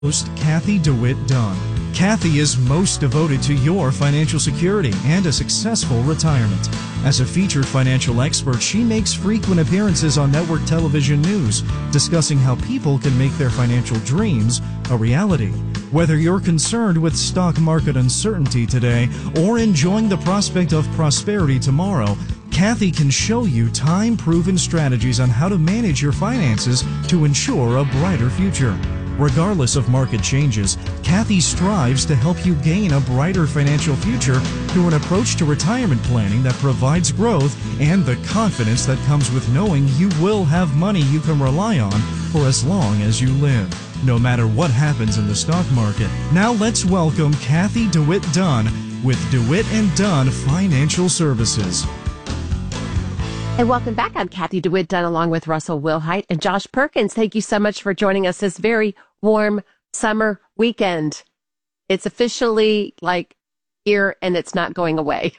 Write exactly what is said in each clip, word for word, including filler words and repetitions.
Host Kathy DeWitt Dunn. Kathy is most devoted to your financial security and a successful retirement. As a featured financial expert, she makes frequent appearances on network television news, discussing how people can make their financial dreams a reality. Whether you're concerned with stock market uncertainty today or enjoying the prospect of prosperity tomorrow, Kathy can show you time-proven strategies on how to manage your finances to ensure a brighter future. Regardless of market changes, Kathy strives to help you gain a brighter financial future through an approach to retirement planning that provides growth and the confidence that comes with knowing you will have money you can rely on for as long as you live, no matter what happens in the stock market. Now let's welcome Kathy DeWitt Dunn with DeWitt and Dunn Financial Services. And welcome back. I'm Kathy DeWitt Dunn along with Russell Wilhite and Josh Perkins. Thank you so much for joining us this very warm summer weekend. It's officially like here and it's not going away.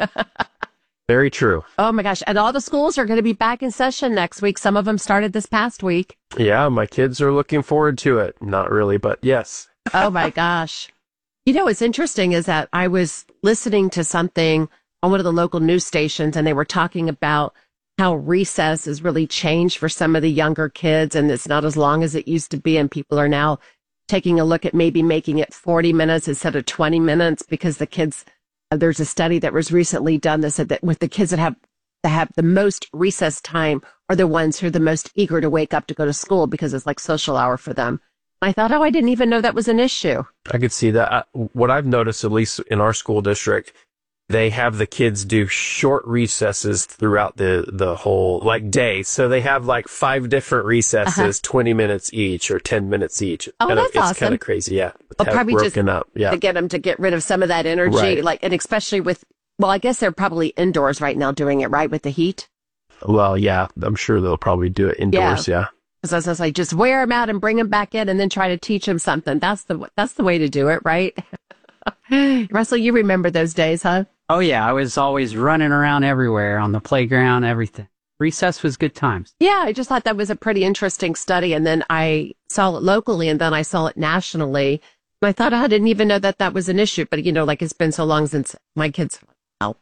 Very true. Oh my gosh. And all the schools are going to be back in session next week. Some of them started this past week. Yeah, my kids are looking forward to it. Not really, but yes. Oh my gosh. You know, what's interesting is that I was listening to something on one of the local news stations and they were talking about how recess has really changed for some of the younger kids and it's not as long as it used to be. And people are now taking a look at maybe making it forty minutes instead of twenty minutes because the kids, uh, there's a study that was recently done that said that with the kids that have, that have the most recess time are the ones who are the most eager to wake up to go to school because it's like social hour for them. And I thought, oh, I didn't even know that was an issue. I could see that. I, what I've noticed, at least in our school district, they have the kids do short recesses throughout the, the whole like day. So they have like five different recesses, uh-huh. twenty minutes each or ten minutes each. Oh, kind that's of, it's awesome. kind of crazy. Yeah. Well, probably just up. Yeah. to get them to get rid of some of that energy. Right. Like, and especially with, well, I guess they're probably indoors right now doing it, right? With the heat. Well, yeah, I'm sure they'll probably do it indoors. Yeah. Because I was like, just wear them out and bring them back in and then try to teach them something. That's the, that's the way to do it, right? Russell, you remember those days, huh? Oh, yeah. I was always running around everywhere on the playground, everything. Recess was good times. Yeah, I just thought that was a pretty interesting study. And then I saw it locally and then I saw it nationally. And I thought, oh, I didn't even know that that was an issue. But, you know, like it's been so long since my kids, well,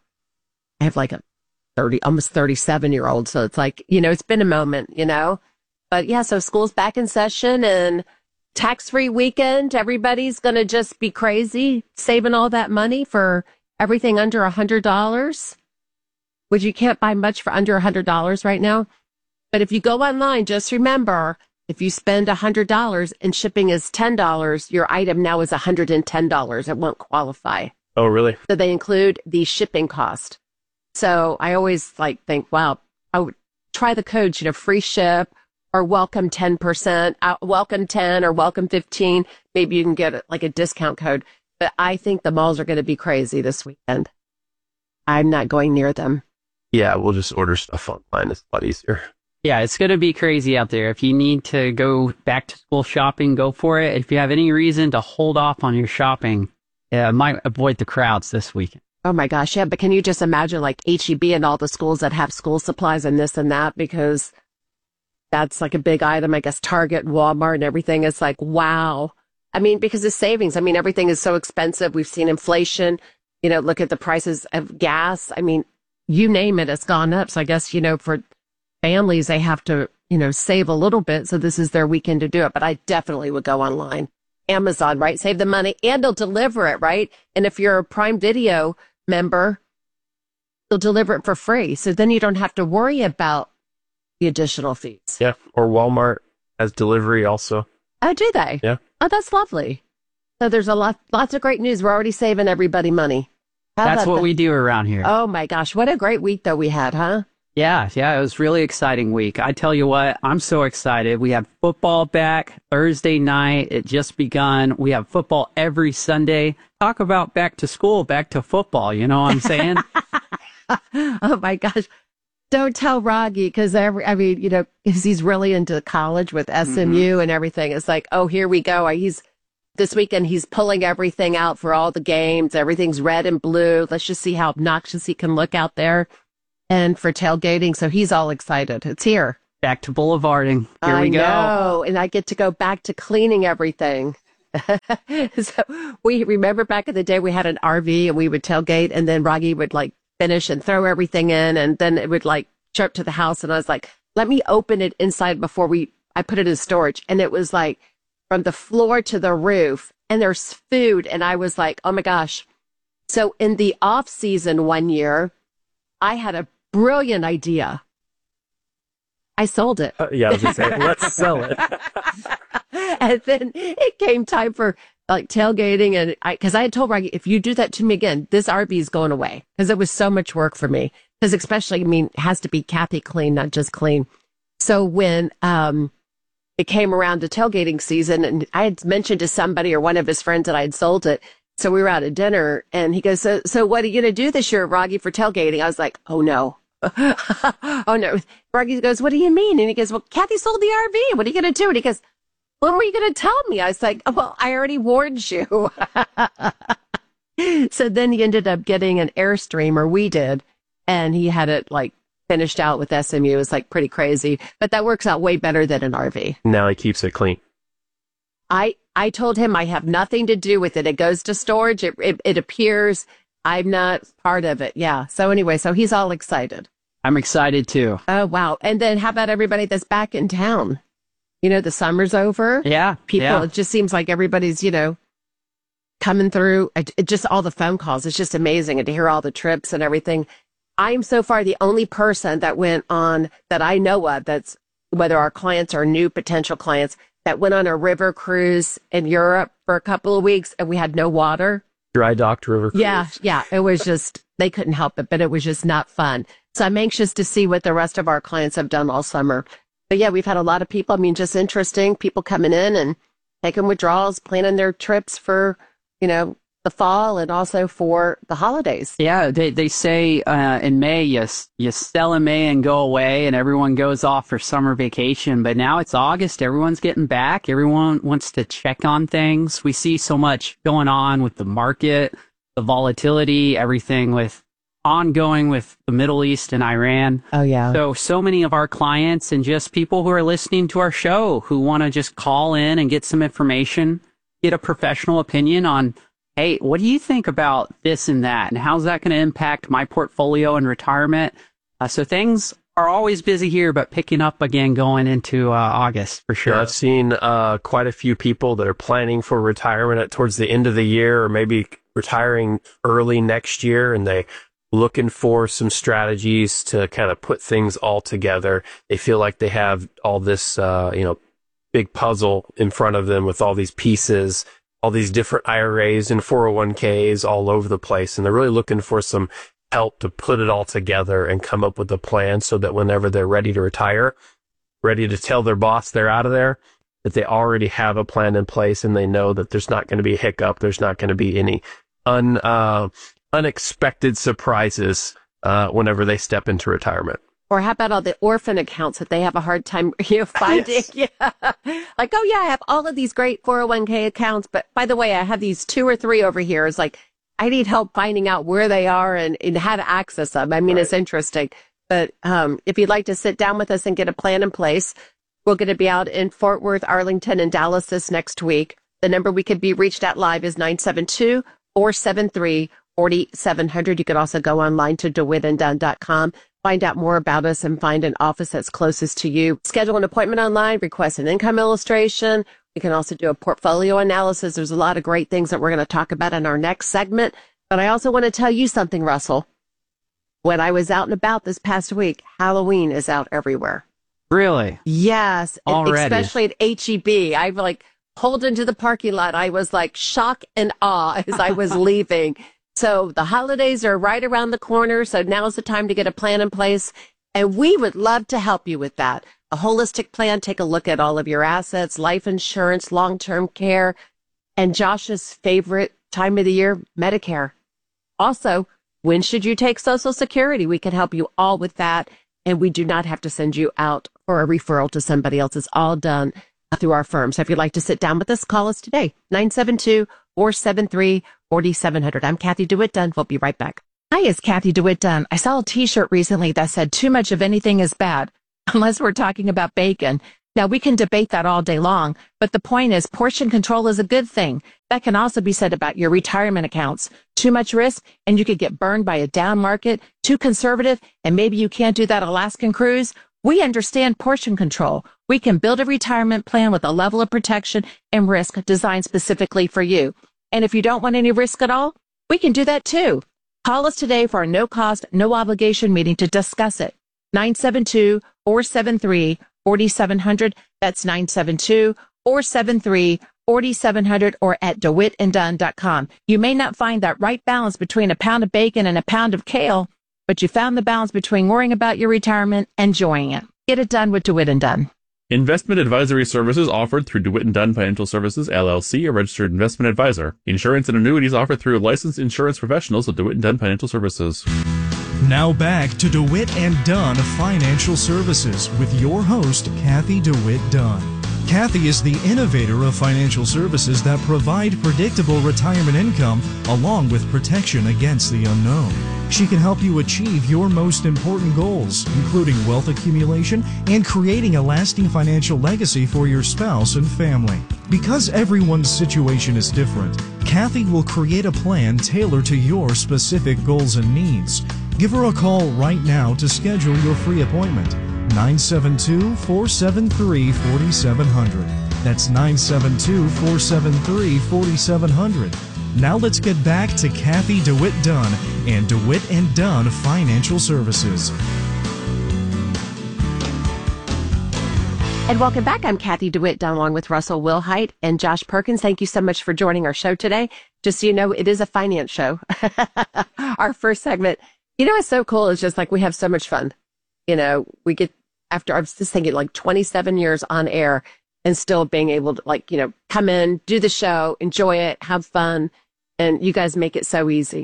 I have like a thirty, almost thirty-seven year old. So it's like, you know, it's been a moment, you know. But yeah, so school's back in session and tax-free weekend. Everybody's going to just be crazy saving all that money for everything under a hundred dollars, which you can't buy much for under a hundred dollars right now. But if you go online, just remember, if you spend a hundred dollars and shipping is ten dollars, your item now is a hundred and ten dollars. It won't qualify. Oh, really? So they include the shipping cost. So I always like think, wow, I would try the codes, you know, free ship or welcome ten percent, uh, welcome ten or welcome fifteen. Maybe you can get like a discount code. But I think the malls are going to be crazy this weekend. I'm not going near them. Yeah, we'll just order stuff online. It's a lot easier. Yeah, it's going to be crazy out there. If you need to go back to school shopping, go for it. If you have any reason to hold off on your shopping, uh, might avoid the crowds this weekend. Oh my gosh, yeah. But can you just imagine like H E B and all the schools that have school supplies and this and that? Because that's like a big item. I guess Target, Walmart and everything. It's like, wow. I mean, because of savings. I mean, everything is so expensive. We've seen inflation. You know, look at the prices of gas. I mean, you name it, it's gone up. So I guess, you know, for families, they have to, you know, save a little bit. So this is their weekend to do it. But I definitely would go online. Amazon, right? Save the money and they'll deliver it, right? And if you're a Prime Video member, they'll deliver it for free. So then you don't have to worry about the additional fees. Yeah. Or Walmart has delivery also. Oh, do they? Yeah. Oh, that's lovely. So there's a lot, lots of great news. We're already saving everybody money. How That's what that? we do around here. Oh my gosh. What a great week though we had, huh? Yeah. Yeah. It was really exciting week. I tell you what, I'm so excited. We have football back Thursday night. It just begun. We have football every Sunday. Talk about back to school, back to football. You know what I'm saying? Oh my gosh. Don't tell Roggy because every, I mean, you know, because he's really into college with S M U mm-hmm. and everything. It's like, oh, here we go. He's this weekend. He's pulling everything out for all the games. Everything's red and blue. Let's just see how obnoxious he can look out there, and for tailgating. So he's all excited. It's here. Back to boulevarding. Here I we go. know, and I get to go back to cleaning everything. So we remember back in the day, we had an R V and we would tailgate, and then Raggy would like finish and throw everything in, and then it would like show up to the house. And I was like, let me open it inside before we, I put it in storage. And it was like from the floor to the roof, and there's food. And I was like, oh my gosh. So in the off season one year, I had a brilliant idea. I sold it. Uh, yeah, I was going to say, let's sell it. And then it came time for like tailgating. And I, cause I had told Raggy, if you do that to me again, this R V is going away. Cause it was so much work for me. Cause especially, I mean, it has to be Kathy clean, not just clean. So when, um, it came around to tailgating season, and I had mentioned to somebody or one of his friends that I had sold it. So we were out at dinner, and he goes, so, so what are you going to do this year, Raggy, for tailgating? I was like, oh no. Oh no. Raggy goes, what do you mean? And he goes, well, Kathy sold the R V. What are you going to do? And he goes, when were you going to tell me? I was like, oh, well, I already warned you. So then he ended up getting an Airstream, or we did, and he had it like finished out with S M U. It was like pretty crazy, but that works out way better than an R V. Now he keeps it clean. I, I told him I have nothing to do with it. It goes to storage. It, it, it appears. I'm not part of it. Yeah. So anyway, so he's all excited. I'm excited too. Oh, wow. And then how about everybody that's back in town? You know, the summer's over. Yeah. People, yeah. It just seems like everybody's, you know, coming through. It, it just all the phone calls. It's just amazing. And to hear all the trips and everything. I'm so far the only person that went on that I know of, that's whether our clients or new potential clients, that went on a river cruise in Europe for a couple of weeks, and we had no water. Dry docked river cruise. Yeah, yeah. It was just, they couldn't help it, but it was just not fun. So I'm anxious to see what the rest of our clients have done all summer. But yeah, we've had a lot of people. I mean, just interesting people coming in and taking withdrawals, planning their trips for, you know, the fall and also for the holidays. Yeah, they they say uh, in May you you sell in May and go away, and everyone goes off for summer vacation. But now it's August, everyone's getting back. Everyone wants to check on things. We see so much going on with the market, the volatility, everything with ongoing with the Middle East and Iran. Oh yeah. So so many of our clients and just people who are listening to our show who want to just call in and get some information, get a professional opinion on, hey, what do you think about this and that? And how's that going to impact my portfolio and retirement? Uh, so things are always busy here, but picking up again going into uh, August for sure. Yeah, I've seen uh, quite a few people that are planning for retirement at, towards the end of the year, or maybe retiring early next year, and they looking for some strategies to kind of put things all together. They feel like they have all this, uh, you know, big puzzle in front of them with all these pieces, all these different I R As and four oh one k's all over the place. And they're really looking for some help to put it all together and come up with a plan so that whenever they're ready to retire, ready to tell their boss they're out of there, that they already have a plan in place and they know that there's not going to be a hiccup. There's not going to be any un, uh, unexpected surprises, uh, whenever they step into retirement. Or how about all the orphan accounts that they have a hard time, you know, finding? Yes. Yeah. Like, oh yeah, I have all of these great four oh one k accounts, but by the way, I have these two or three over here. It's like, I need help finding out where they are and, and how to access them. I mean, right. It's interesting. But um, if you'd like to sit down with us and get a plan in place, we're going to be out in Fort Worth, Arlington, and Dallas this next week. The number we could be reached at live is nine seven two, four seven three, four seven zero zero. You could also go online to dewitt and dunn dot com. Find out more about us and find an office that's closest to you. Schedule an appointment online, request an income illustration. We can also do a portfolio analysis. There's a lot of great things that we're going to talk about in our next segment. But I also want to tell you something, Russell. When I was out and about this past week, Halloween is out everywhere. Really? Yes. Already? Especially at H E B. I've like pulled into the parking lot. I was like shock and awe as I was leaving. So the holidays are right around the corner. So now's the time to get a plan in place. And we would love to help you with that. A holistic plan. Take a look at all of your assets, life insurance, long-term care, and Josh's favorite time of the year, Medicare. Also, when should you take Social Security? We can help you all with that. And we do not have to send you out for a referral to somebody else. It's all done through our firm. So if you'd like to sit down with us, call us today. nine seven two, four seven three, four seven zero zero. I'm Kathy DeWitt Dunn. We'll be right back. Hi, it's Kathy DeWitt Dunn. I saw a t-shirt recently that said too much of anything is bad, unless we're talking about bacon. Now, we can debate that all day long, but the point is portion control is a good thing. That can also be said about your retirement accounts. Too much risk, and you could get burned by a down market. Too conservative, and maybe you can't do that Alaskan cruise. We understand portion control. We can build a retirement plan with a level of protection and risk designed specifically for you. And if you don't want any risk at all, we can do that too. Call us today for a no-cost, no-obligation meeting to discuss it. nine seven two, four seven three, four seven zero zero. That's nine seven two, four seven three, four seven zero zero or at dewitt and dunn dot com. You may not find that right balance between a pound of bacon and a pound of kale, but you found the balance between worrying about your retirement and enjoying it. Get it done with DeWitt and Dunn. Investment advisory services offered through DeWitt and Dunn Financial Services, L L C, a registered investment advisor. Insurance and annuities offered through licensed insurance professionals of DeWitt and Dunn Financial Services. Now back to DeWitt and Dunn Financial Services with your host, Kathy DeWitt Dunn. Kathy is the innovator of financial services that provide predictable retirement income along with protection against the unknown. She can help you achieve your most important goals, including wealth accumulation and creating a lasting financial legacy for your spouse and family. Because everyone's situation is different, Kathy will create a plan tailored to your specific goals and needs. Give her a call right now to schedule your free appointment. nine seven two, four seven three, four seven zero zero. That's nine seven two, four seven three, four seven zero zero. Now let's get back to Kathy DeWitt Dunn and DeWitt and Dunn Financial Services. And welcome back. I'm Kathy DeWitt Dunn along with Russell Wilhite and Josh Perkins. Thank you so much for joining our show today. Just so you know, it is a finance show. Our first segment. You know what's so cool is just like we have so much fun. You know, we get after I was just thinking like twenty-seven years on air and still being able to like, you know, come in, do the show, enjoy it, have fun. And you guys make it so easy.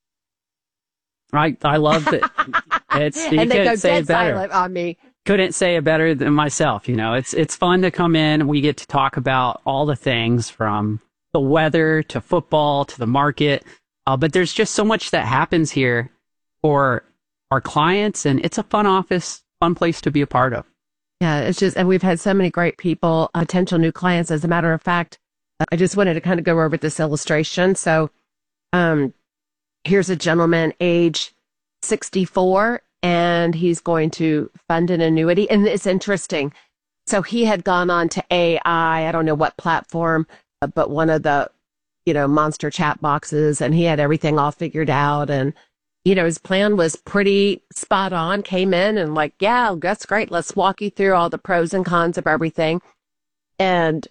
I, I love it. It's, you and they couldn't go say dead it better. silent on me. Couldn't say it better than myself. You know, it's, it's fun to come in. We get to talk about all the things from the weather to football to the market. Uh, but there's just so much that happens here for our clients, and it's a fun office, fun place to be a part of. Yeah, it's just, and we've had so many great people, uh, potential new clients. As a matter of fact, I just wanted to kind of go over this illustration. So, um, here's a gentleman, age sixty-four, and he's going to fund an annuity. And it's interesting. So he had gone on to A I, I don't know what platform, uh, but one of the, you know, monster chat boxes, and he had everything all figured out. And you know, his plan was pretty spot on, came in and like, yeah, that's great. Let's walk you through all the pros and cons of everything. And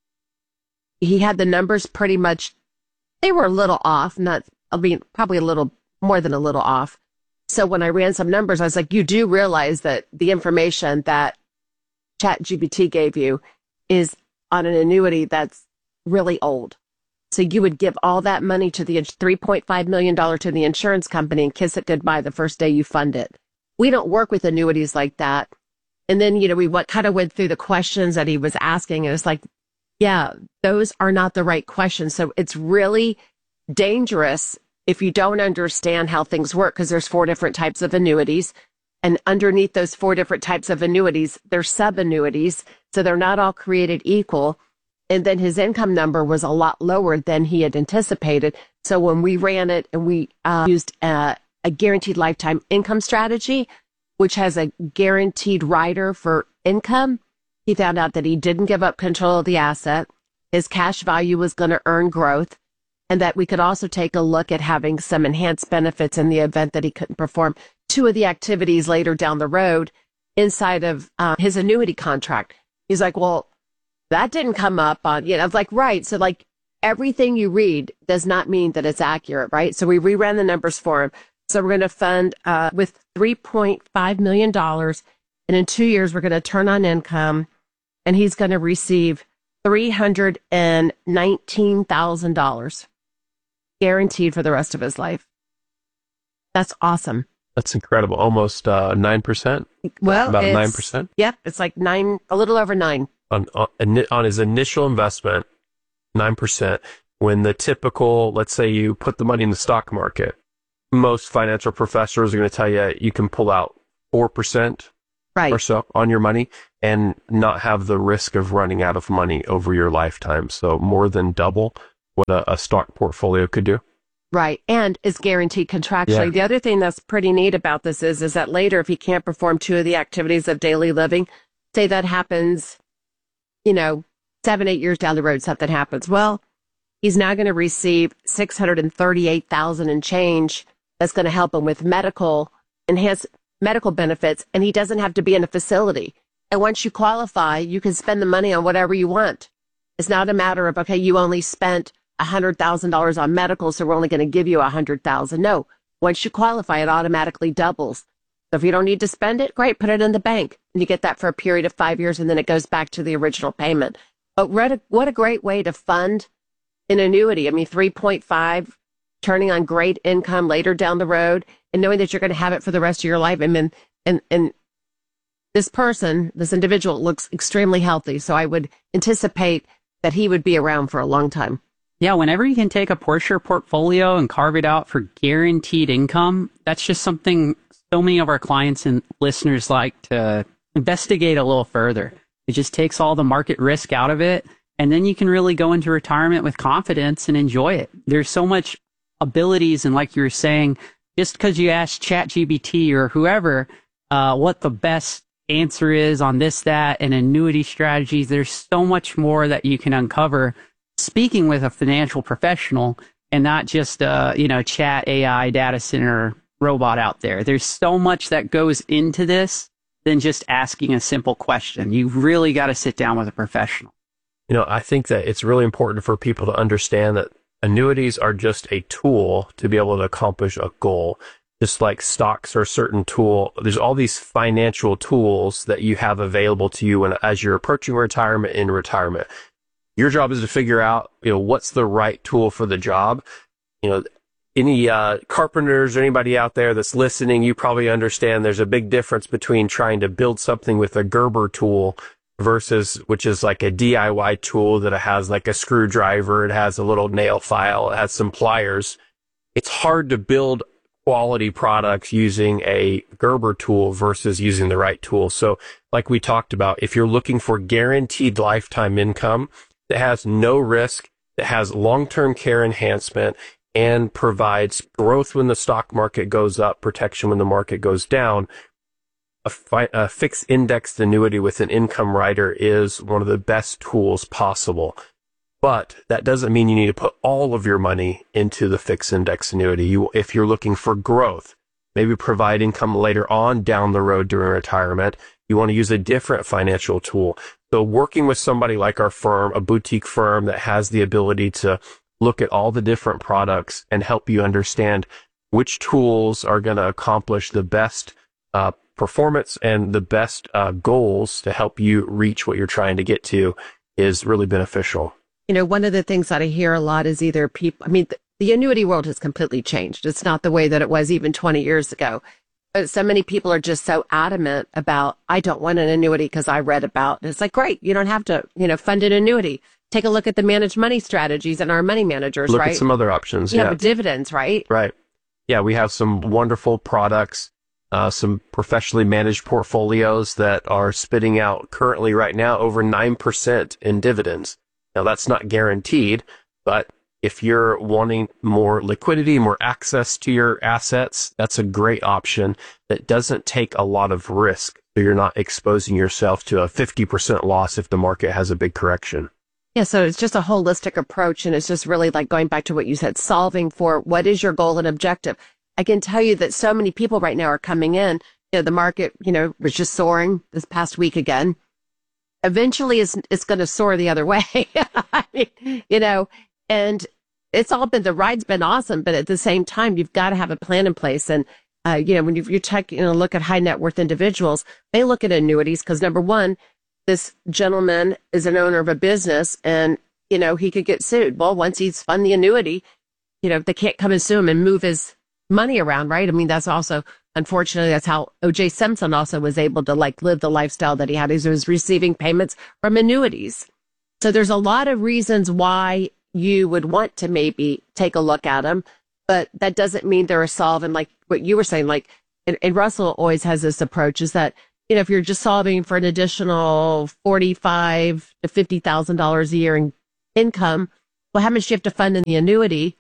he had the numbers pretty much, they were a little off, not, I mean, probably a little more than a little off. So when I ran some numbers, I was like, you do realize that the information that ChatGPT gave you is on an annuity that's really old. So you would give all that money to the three point five million dollars to the insurance company and kiss it goodbye the first day you fund it. We don't work with annuities like that. And then, you know, we what kind of went through the questions that he was asking. And it's like, yeah, those are not the right questions. So it's really dangerous if you don't understand how things work, because there's four different types of annuities. And underneath those four different types of annuities, they're sub-annuities. So they're not all created equal. And then his income number was a lot lower than he had anticipated. So when we ran it and we uh, used a, a guaranteed lifetime income strategy, which has a guaranteed rider for income, he found out that he didn't give up control of the asset. His cash value was going to earn growth, and that we could also take a look at having some enhanced benefits in the event that he couldn't perform two of the activities later down the road inside of uh, his annuity contract. He's like, well, that didn't come up on, you know, I was like, right. So like everything you read does not mean that it's accurate, right? So we reran the numbers for him. So we're going to fund uh, with three point five million dollars. And in two years, we're going to turn on income, and he's going to receive three hundred nineteen thousand dollars guaranteed for the rest of his life. That's awesome. That's incredible. Almost uh, nine percent. Well, about it's- nine percent. Yep. It's like nine, a little over nine. On, on on his initial investment, nine percent. When the typical, let's say you put the money in the stock market, most financial professors are going to tell you you can pull out four percent Right. or so on your money and not have the risk of running out of money over your lifetime. So more than double what a, a stock portfolio could do. Right. And is guaranteed contractually. Yeah. The other thing that's pretty neat about this is, is that later, if he can't perform two of the activities of daily living, say that happens, you know, seven, eight years down the road, something happens. Well, he's now going to receive six hundred thirty-eight thousand dollars and change. That's going to help him with medical, enhanced medical benefits. And he doesn't have to be in a facility. And once you qualify, you can spend the money on whatever you want. It's not a matter of, okay, you only spent one hundred thousand dollars on medical, so we're only going to give you one hundred thousand dollars. No, once you qualify, it automatically doubles. So if you don't need to spend it, great, put it in the bank. And you get that for a period of five years, and then it goes back to the original payment. But what a, what a great way to fund an annuity. I mean, three point five, turning on great income later down the road, and knowing that you're going to have it for the rest of your life. I mean, and, and this person, this individual looks extremely healthy. So I would anticipate that he would be around for a long time. Yeah, whenever you can take a portion of your portfolio and carve it out for guaranteed income, that's just something so many of our clients and listeners like to investigate a little further. It just takes all the market risk out of it, and then you can really go into retirement with confidence and enjoy it. There's so much abilities, and like you were saying, just because you ask ChatGPT or whoever uh, what the best answer is on this, that, and annuity strategies, there's so much more that you can uncover speaking with a financial professional and not just uh, you know, chat A I data center robot out there. There's so much that goes into this than just asking a simple question. You've really got to sit down with a professional. You know, I think that it's really important for people to understand that annuities are just a tool to be able to accomplish a goal. Just like stocks are a certain tool, there's all these financial tools that you have available to you when, as you're approaching retirement, in retirement. Your job is to figure out, you know, what's the right tool for the job. You know, any uh, carpenters or anybody out there that's listening, you probably understand there's a big difference between trying to build something with a Gerber tool versus, which is like a D I Y tool that has like a screwdriver, it has a little nail file, it has some pliers. It's hard to build quality products using a Gerber tool versus using the right tool. So like we talked about, if you're looking for guaranteed lifetime income that has no risk, that has long-term care enhancement, and provides growth when the stock market goes up, protection when the market goes down, a, fi- a fixed indexed annuity with an income rider is one of the best tools possible. But that doesn't mean you need to put all of your money into the fixed index annuity. You, if you're looking for growth, maybe provide income later on down the road during retirement, you want to use a different financial tool. So working with somebody like our firm, a boutique firm that has the ability to look at all the different products and help you understand which tools are going to accomplish the best uh, performance and the best uh, goals to help you reach what you're trying to get to is really beneficial. You know, one of the things that I hear a lot is either people, I mean, the, the annuity world has completely changed. It's not the way that it was even twenty years ago. But so many people are just so adamant about, I don't want an annuity because I read about it. It's like, great, you don't have to, you know, fund an annuity. Take a look at the managed money strategies and our money managers, look right? Look at some other options. You yeah. have dividends, right? Right. Yeah, we have some wonderful products, uh, some professionally managed portfolios that are spitting out currently right now over nine percent in dividends. Now, that's not guaranteed, but if you're wanting more liquidity, more access to your assets, that's a great option that doesn't take a lot of risk. So you're not exposing yourself to a fifty percent loss if the market has a big correction. Yeah, so it's just a holistic approach, and it's just really like going back to what you said, solving for what is your goal and objective. I can tell you that so many people right now are coming in. You know, the market, you know, was just soaring this past week again. Eventually, it's, it's going to soar the other way. I mean, you know, and it's all been, the ride's been awesome, but at the same time, you've got to have a plan in place. And, uh, you know, when you, you take, you know, look at high net worth individuals, they look at annuities because number one, this gentleman is an owner of a business and, you know, he could get sued. Well, once he's funded the annuity, you know, they can't come and sue him and move his money around, right? I mean, that's also, unfortunately, that's how O J Simpson also was able to like live the lifestyle that he had. He was receiving payments from annuities. So there's a lot of reasons why you would want to maybe take a look at them, but that doesn't mean they're a solve. And like what you were saying, like, and, and Russell always has this approach is that you know, if you're just solving for an additional forty-five to fifty thousand dollars a year in income, well, how much do you have to fund in the annuity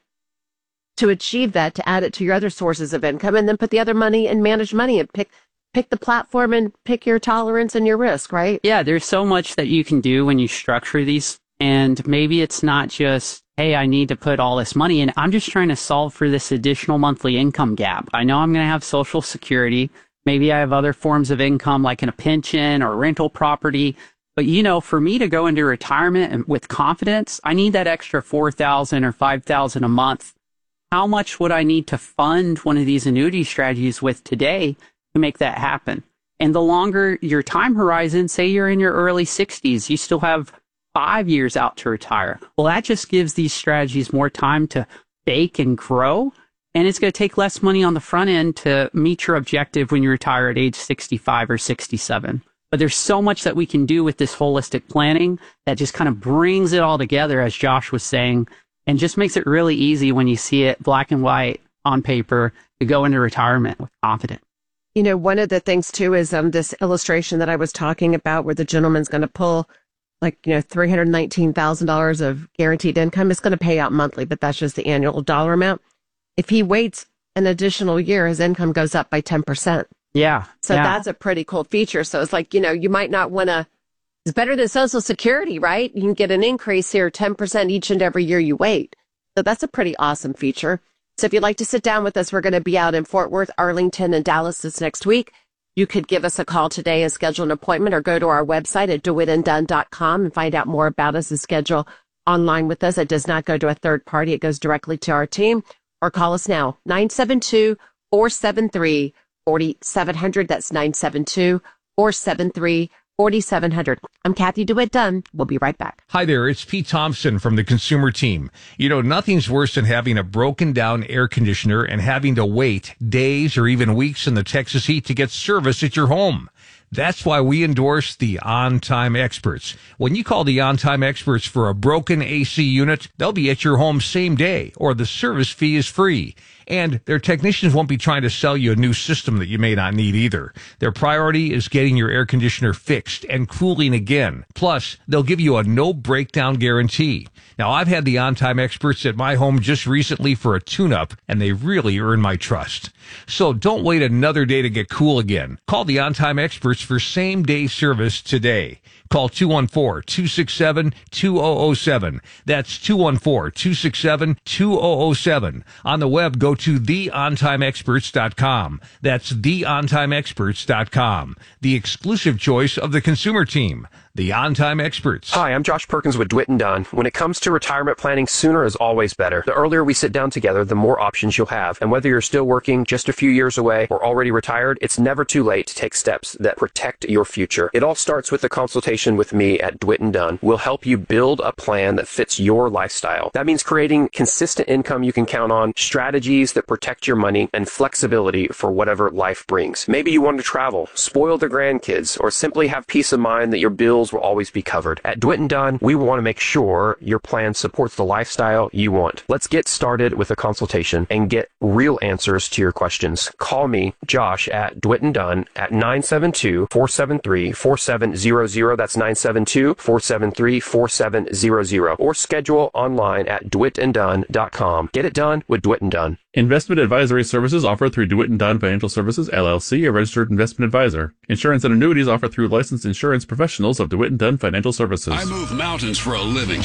to achieve that, to add it to your other sources of income, and then put the other money in managed money and pick pick the platform and pick your tolerance and your risk, right? Yeah, there's so much that you can do when you structure these. And maybe it's not just, hey, I need to put all this money in. I'm just trying to solve for this additional monthly income gap. I know I'm going to have Social Security. Maybe I have other forms of income like in a pension or rental property. But, you know, for me to go into retirement and with confidence, I need that extra four thousand dollars or five thousand dollars a month. How much would I need to fund one of these annuity strategies with today to make that happen? And the longer your time horizon, say you're in your early sixties, you still have five years out to retire. Well, that just gives these strategies more time to bake and grow. And it's going to take less money on the front end to meet your objective when you retire at age sixty-five or sixty-seven. But there's so much that we can do with this holistic planning that just kind of brings it all together, as Josh was saying, and just makes it really easy when you see it black and white on paper to go into retirement with confidence. You know, one of the things, too, is um, this illustration that I was talking about where the gentleman's going to pull like, you know, three hundred nineteen thousand dollars of guaranteed income. It's going to pay out monthly, but that's just the annual dollar amount. If he waits an additional year, his income goes up by ten percent. Yeah. So yeah. that's a pretty cool feature. So it's like, you know, you might not want to, it's better than Social Security, right? You can get an increase here, ten percent each and every year you wait. So that's a pretty awesome feature. So if you'd like to sit down with us, we're going to be out in Fort Worth, Arlington, and Dallas this next week. You could give us a call today and schedule an appointment, or go to our website at dewitt and dunn dot com and find out more about us and schedule online with us. It does not go to a third party. It goes directly to our team. Or call us now, nine seven two, four seven three, four seven zero zero. That's nine seven two, four seven three, four seven zero zero. I'm Kathy DeWitt Dunn. We'll be right back. Hi there, it's Pete Thompson from the Consumer Team. You know, nothing's worse than having a broken down air conditioner and having to wait days or even weeks in the Texas heat to get service at your home. That's why we endorse the On-Time Experts. When you call the On-Time Experts for a broken A C unit, they'll be at your home same day, or the service fee is free. And their technicians won't be trying to sell you a new system that you may not need either. Their priority is getting your air conditioner fixed and cooling again. Plus, they'll give you a no breakdown guarantee. Now, I've had the On-Time Experts at my home just recently for a tune-up, and they really earn my trust. So don't wait another day to get cool again. Call the On-Time Experts for same-day service today. Call two one four, two six seven, two zero zero seven. That's two one four, two six seven, two zero zero seven. On the web, go to the on time experts dot com. That's the on time experts dot com. The exclusive choice of the Consumer Team. The On-Time Experts. Hi, I'm Josh Perkins with DeWitt and Dunn. When it comes to retirement planning, sooner is always better. The earlier we sit down together, the more options you'll have. And whether you're still working, just a few years away, or already retired, it's never too late to take steps that protect your future. It all starts with a consultation with me at DeWitt and Dunn. We'll help you build a plan that fits your lifestyle. That means creating consistent income you can count on, strategies that protect your money, and flexibility for whatever life brings. Maybe you want to travel, spoil the grandkids, or simply have peace of mind that your bills will always be covered. At DeWitt and Dunn, we want to make sure your plan supports the lifestyle you want. Let's get started with a consultation and get real answers to your questions. Call me, Josh, at DeWitt and Dunn at nine seven two, four seven three, four seven zero zero. That's nine seven two, four seven three, four seven zero zero. Or schedule online at dewitt and dunn dot com. Get it done with DeWitt and Dunn. Investment advisory services offered through DeWitt and Dunn Financial Services, L L C, a registered investment advisor. Insurance and annuities offered through licensed insurance professionals of DeWitt and Dunn Financial Services. I move mountains for a living.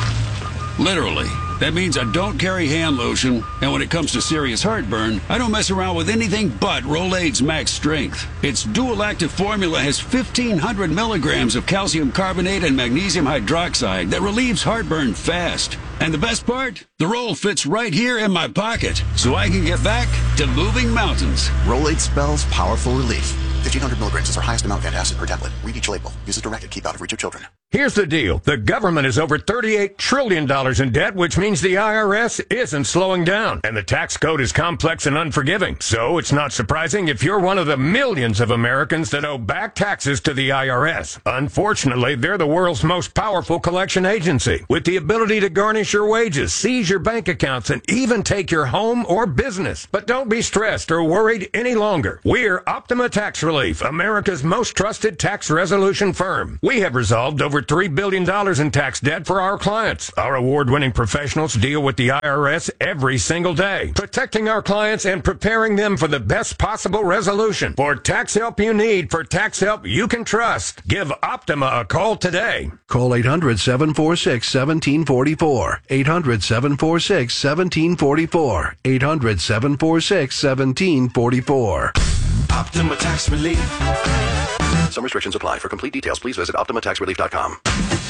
Literally. That means I don't carry hand lotion, and when it comes to serious heartburn, I don't mess around with anything but Rolaids Max Strength. Its dual active formula has fifteen hundred milligrams of calcium carbonate and magnesium hydroxide that relieves heartburn fast. And the best part? The roll fits right here in my pocket, so I can get back to moving mountains. Rolaids spells powerful relief. fifteen hundred milligrams is our highest amount of antacid per tablet. Read each label. Use as directed. Keep out of reach of children. Here's the deal. The government is over thirty-eight trillion dollars in debt, which means the I R S isn't slowing down. And the tax code is complex and unforgiving. So it's not surprising if you're one of the millions of Americans that owe back taxes to the I R S. Unfortunately, they're the world's most powerful collection agency, with the ability to garnish your wages, seize your bank accounts, and even take your home or business. But don't be stressed or worried any longer. We're Optima Tax Relief, America's most trusted tax resolution firm. We have resolved over three billion dollars in tax debt for our clients. Our award-winning professionals deal with the I R S every single day, protecting our clients and preparing them for the best possible resolution. For tax help you need, for tax help you can trust, give Optima a call today. Call eight hundred, seven four six, one seven four four. eight hundred, seven four six, one seven four four. eight hundred, seven four six, one seven four four. Optima Tax Relief. Some restrictions apply. For complete details, please visit optima tax relief dot com.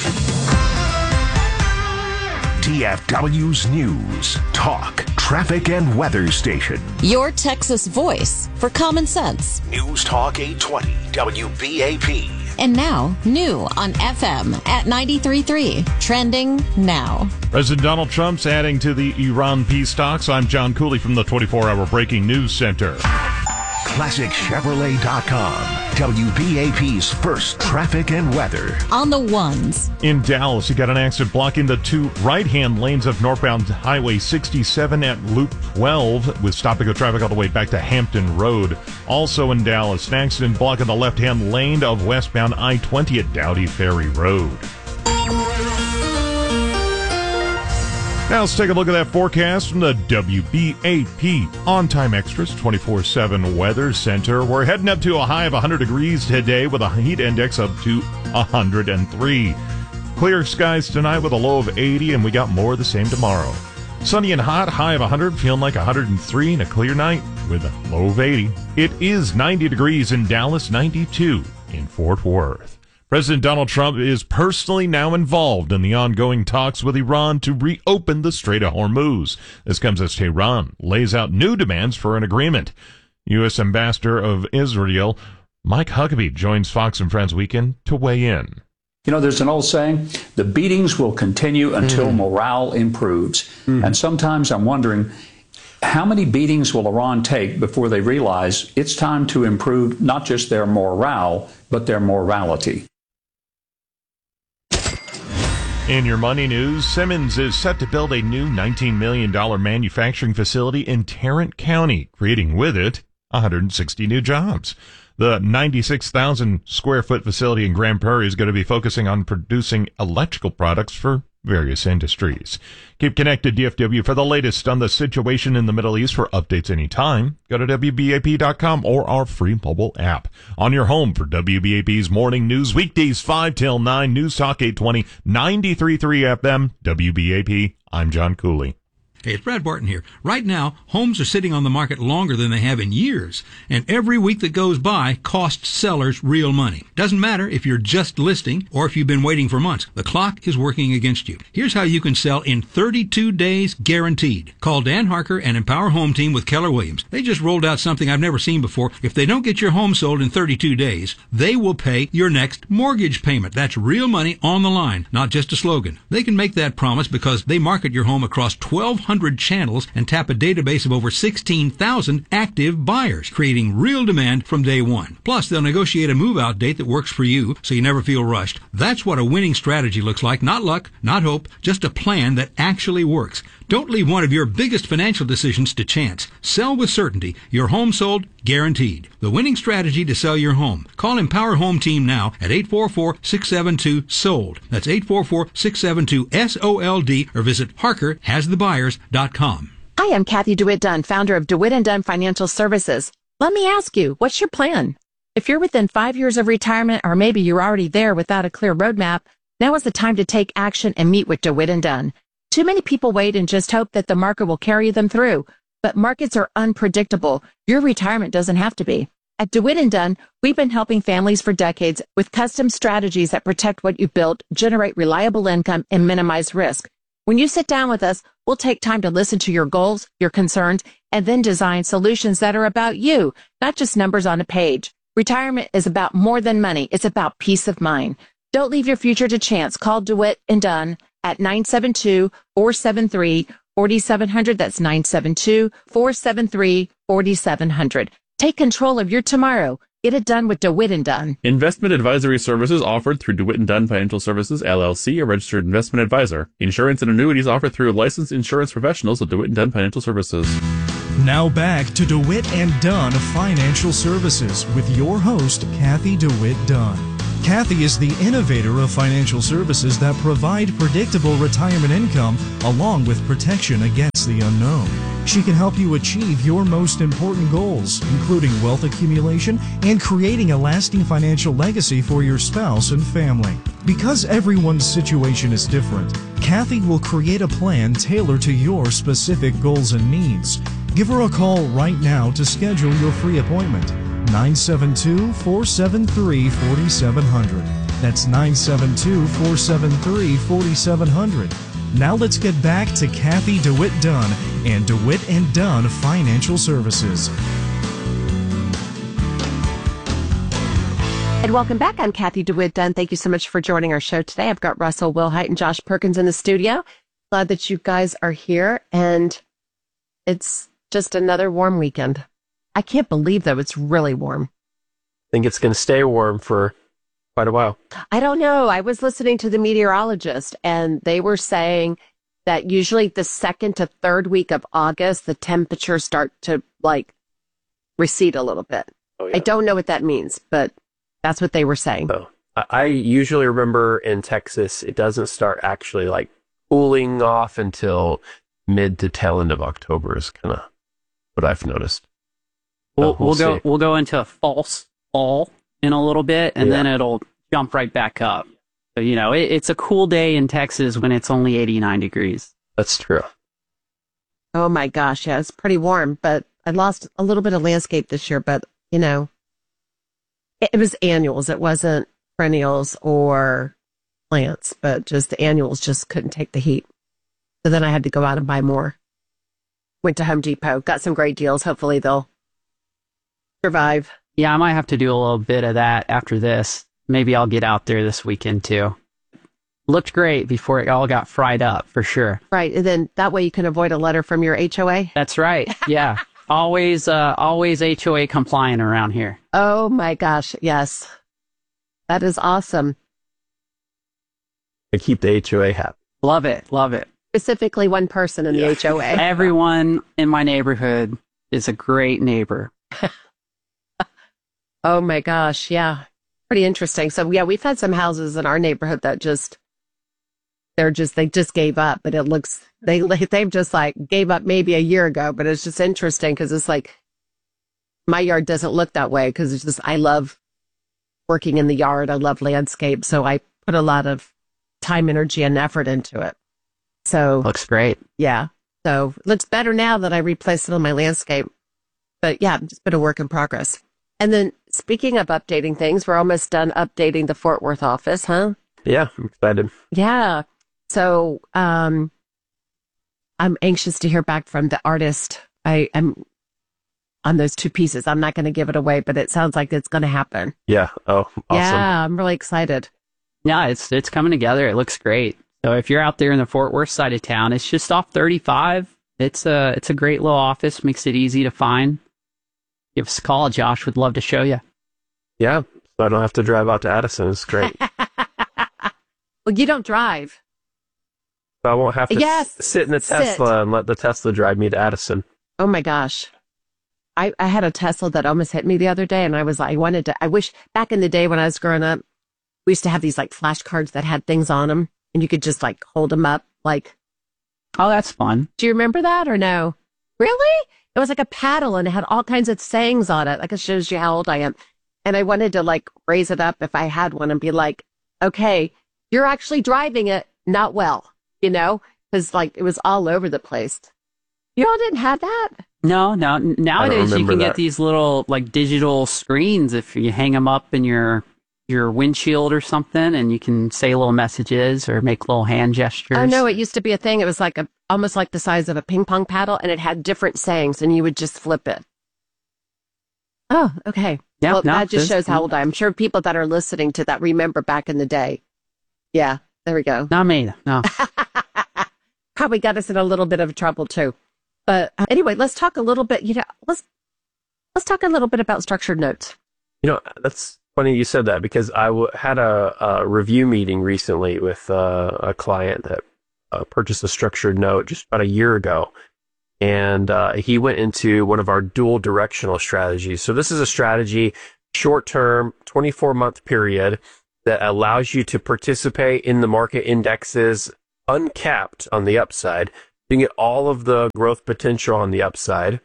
T F W's News, Talk, Traffic and Weather Station. Your Texas voice for common sense. News Talk eight twenty, W B A P. And now, new on F M at ninety-three point three. Trending now. President Donald Trump's adding to the Iran peace talks. I'm John Cooley from the twenty-four hour Breaking News Center. Classic Chevrolet dot com, W B A P's first traffic and weather. On the ones. In Dallas, you got an accident blocking the two right-hand lanes of northbound Highway sixty-seven at Loop twelve with stop-and-go traffic all the way back to Hampton Road. Also in Dallas, an accident blocking the left-hand lane of westbound I twenty at Dowdy Ferry Road. Now let's take a look at that forecast from the W B A P On-Time Extras twenty-four seven Weather Center. We're heading up to a high of one hundred degrees today with a heat index up to one hundred three. Clear skies tonight with a low of eighty, and we got more of the same tomorrow. Sunny and hot, high of one hundred, feeling like one hundred three, and a clear night with a low of eighty. It is ninety degrees in Dallas, ninety-two in Fort Worth. President Donald Trump is personally now involved in the ongoing talks with Iran to reopen the Strait of Hormuz. This comes as Tehran lays out new demands for an agreement. U S Ambassador of Israel, Mike Huckabee, joins Fox and Friends Weekend to weigh in. You know, there's an old saying, the beatings will continue until mm. morale improves. Mm. And sometimes I'm wondering, how many beatings will Iran take before they realize it's time to improve not just their morale, but their morality? In your money news, Simmons is set to build a new nineteen million dollars manufacturing facility in Tarrant County, creating with it one hundred sixty new jobs. The ninety-six thousand square foot facility in Grand Prairie is going to be focusing on producing electrical products for various industries. Keep connected, D F W, for the latest on the situation in the Middle East. For updates anytime, go to W B A P dot com or our free mobile app. On your home for W B A P's morning news, weekdays five till nine, News Talk eight twenty, ninety-three point three F M, W B A P. I'm John Cooley. Hey, it's Brad Barton here. Right now, homes are sitting on the market longer than they have in years, and every week that goes by costs sellers real money. Doesn't matter if you're just listing or if you've been waiting for months. The clock is working against you. Here's how you can sell in thirty-two days guaranteed. Call Dan Harker and Empower Home Team with Keller Williams. They just rolled out something I've never seen before. If they don't get your home sold in thirty-two days, they will pay your next mortgage payment. That's real money on the line, not just a slogan. They can make that promise because they market your home across twelve hundred channels and tap a database of over sixteen thousand active buyers, creating real demand from day one. Plus, they'll negotiate a move-out date that works for you so you never feel rushed. That's what a winning strategy looks like. Not luck, not hope, just a plan that actually works. Don't leave one of your biggest financial decisions to chance. Sell with certainty. Your home sold, guaranteed. The winning strategy to sell your home. Call Empower Home Team now at eight four four, six seven two, SOLD. That's eight four four, six seven two, S O L D, or visit Harker Has The Buyers dot com. Hi, I'm Kathy DeWitt Dunn, founder of DeWitt and Dunn Financial Services. Let me ask you, what's your plan? If you're within five years of retirement, or maybe you're already there without a clear roadmap, now is the time to take action and meet with DeWitt and Dunn. Too many people wait and just hope that the market will carry them through. But markets are unpredictable. Your retirement doesn't have to be. At DeWitt and Dunn, we've been helping families for decades with custom strategies that protect what you've built, generate reliable income, and minimize risk. When you sit down with us, we'll take time to listen to your goals, your concerns, and then design solutions that are about you, not just numbers on a page. Retirement is about more than money. It's about peace of mind. Don't leave your future to chance. Call DeWitt and Dunn at nine seven two, four seven three, four seven zero zero. That's nine seven two, four seven three, four seven zero zero. Take control of your tomorrow. Get it done with DeWitt and Dunn. Investment advisory services offered through DeWitt and Dunn Financial Services, L L C, a registered investment advisor. Insurance and annuities offered through licensed insurance professionals of DeWitt and Dunn Financial Services. Now back to DeWitt and Dunn Financial Services with your host, Kathy DeWitt Dunn. Kathy is the innovator of financial services that provide predictable retirement income along with protection against the unknown. She can help you achieve your most important goals, including wealth accumulation and creating a lasting financial legacy for your spouse and family. Because everyone's situation is different, Kathy will create a plan tailored to your specific goals and needs. Give her a call right now to schedule your free appointment. nine seven two, four seven three, four seven zero zero. That's nine seven two, four seven three, four seven zero zero. Now let's get back to Kathy DeWitt Dunn and DeWitt and Dunn Financial Services. And welcome back. I'm Kathy DeWitt Dunn. Thank you so much for joining our show today. I've got Russell Wilhite and Josh Perkins in the studio. Glad that you guys are here, and it's just another warm weekend. I can't believe, though, it's really warm. I think it's going to stay warm for quite a while. I don't know. I was listening to the meteorologist, and they were saying that usually the second to third week of August, the temperatures start to, like, recede a little bit. Oh, yeah. I don't know what that means, but that's what they were saying. Oh, I I usually remember in Texas, it doesn't start actually, like, cooling off until mid to tail end of October is kind of what I've noticed. We'll, So we'll we'll go see. we'll go into a false fall in a little bit, and Yeah. then it'll jump right back up. So, you know, it, it's a cool day in Texas when it's only eighty-nine degrees. That's true. Oh, my gosh. Yeah, it's pretty warm, but I lost a little bit of landscape this year, but, you know, it, it was annuals. It wasn't perennials or plants, but just the annuals just couldn't take the heat. So then I had to go out and buy more. Went to Home Depot, got some great deals. Hopefully they'll survive. Yeah, I might have to do a little bit of that after this. Maybe I'll get out there this weekend too. Looked great before it all got fried up, for sure. Right. And then that way you can avoid a letter from your H O A. That's right. Yeah. always, uh, always H O A compliant around here. Oh my gosh. Yes. That is awesome. I keep the H O A happy. Love it. Love it. Specifically one person in the H O A. Everyone in my neighborhood is a great neighbor. Oh my gosh. Yeah. Pretty interesting. So yeah, we've had some houses in our neighborhood that just, they're just, they just gave up, but it looks, they, they've just like gave up maybe a year ago, but it's just interesting because it's like, my yard doesn't look that way because it's just, I love working in the yard. I love landscape. So I put a lot of time, energy, and effort into it. So looks great. Yeah. So it looks better now that I replaced it on my landscape. But yeah, it's been a work in progress. And then speaking of updating things, we're almost done updating the Fort Worth office, huh? Yeah, I'm excited. Yeah. So um, I'm anxious to hear back from the artist. I am on those two pieces. I'm not going to give it away, but it sounds like it's going to happen. Yeah. Oh, awesome. Yeah, I'm really excited. Yeah, it's it's coming together. It looks great. So if you're out there in the Fort Worth side of town, it's just off thirty-five. It's a it's a great little office. Makes it easy to find. Give us a call. Josh would love to show you. Yeah, so I don't have to drive out to Addison. It's great. Well, you don't drive. So I won't have to Yes, s- sit in a sit. Tesla and let the Tesla drive me to Addison. Oh my gosh. I, I had a Tesla that almost hit me the other day, and I was like, I wanted to, I wish back in the day when I was growing up, we used to have these like flashcards that had things on them, and you could just like hold them up. Like, oh, that's fun. Do you remember that or no? Really? It was like a paddle, and it had all kinds of sayings on it. Like, it shows you how old I am. And I wanted to like raise it up if I had one and be like, okay, you're actually driving it not well, you know, because like it was all over the place. You all didn't have that? No, no. n- Nowadays you remember can that. get these little like digital screens if you hang them up in your your windshield or something, and you can say little messages or make little hand gestures. Oh no, it used to be a thing. It was like a almost like the size of a ping pong paddle, and it had different sayings, and you would just flip it. Oh, okay. Yeah, well, no, that just this- shows how old I am. I'm sure people that are listening to that remember back in the day. Yeah, there we go. Not me. No. Probably got us in a little bit of trouble too. But uh, anyway, let's talk a little bit, you know, let's let's talk a little bit about structured notes. You know, that's funny you said that because I w- had a, a review meeting recently with uh, a client that uh, purchased a structured note just about a year ago. And uh, he went into one of our dual directional strategies. So this is a strategy, short-term, twenty-four month period that allows you to participate in the market indexes uncapped on the upside. You can get all of the growth potential on the upside.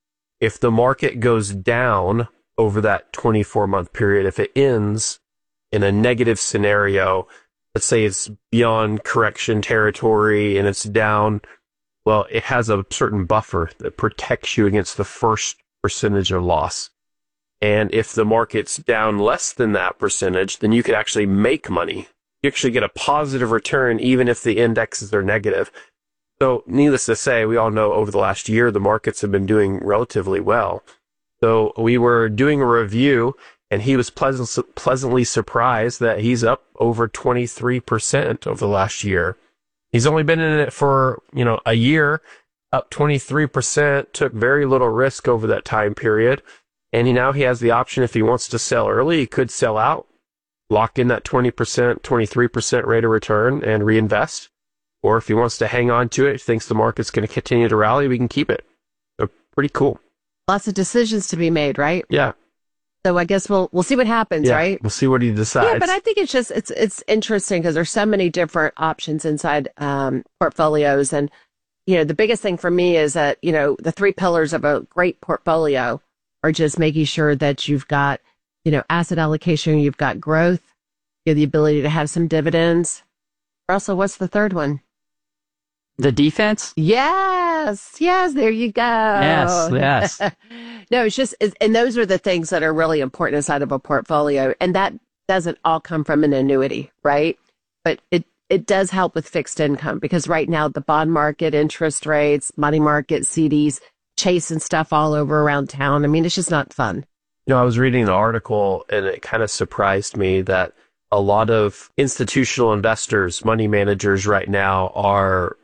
If the market goes down over that twenty-four month period, if it ends in a negative scenario, let's say it's beyond correction territory and it's down, well, it has a certain buffer that protects you against the first percentage of loss. And if the market's down less than that percentage, then you could actually make money. You actually get a positive return even if the indexes are negative. So needless to say, we all know over the last year, the markets have been doing relatively well. So we were doing a review and he was pleasant, pleasantly surprised that he's up over twenty-three percent over the last year. He's only been in it for, you know, a year, up twenty-three percent, took very little risk over that time period. And he now he has the option, if he wants to sell early, he could sell out, lock in that twenty percent, twenty-three percent rate of return and reinvest. Or if he wants to hang on to it, thinks the market's going to continue to rally, we can keep it. So pretty cool. Lots of decisions to be made, right? Yeah. So I guess we'll we'll see what happens, yeah, right? We'll see what he decides. Yeah, but I think it's just it's it's interesting because there's so many different options inside um, portfolios, and you know the biggest thing for me is that you know the three pillars of a great portfolio are just making sure that you've got you know asset allocation, you've got growth, you have the ability to have some dividends. Russell, what's the third one? The defense? Yes, yes, there you go. Yes, yes. No, it's just, it's, and those are the things that are really important inside of a portfolio. And that doesn't all come from an annuity, right? But it, it does help with fixed income because right now the bond market, interest rates, money market, C Ds, chasing stuff all over around town. I mean, it's just not fun. You know, I was reading an article and it kind of surprised me that a lot of institutional investors, money managers right now are